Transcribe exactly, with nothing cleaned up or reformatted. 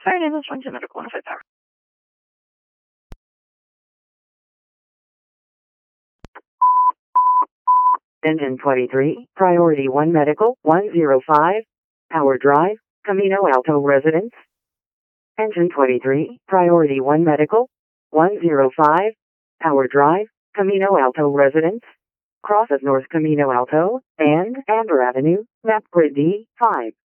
Sorry, this is one to medical benefit power. Engine twenty-three, Priority one Medical, one zero five, Power Drive, Camino Alto Residence. Engine twenty-three, Priority one Medical, one zero five, Power Drive, Camino Alto Residence. Cross of North Camino Alto and Amber Avenue, map grid D five.